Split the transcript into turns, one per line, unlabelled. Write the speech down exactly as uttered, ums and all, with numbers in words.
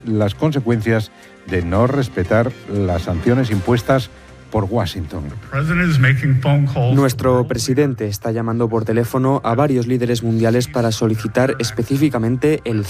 las consecuencias de no respetar las sanciones impuestas por Washington.
Nuestro presidente está llamando por teléfono a varios líderes mundiales para solicitar específicamente el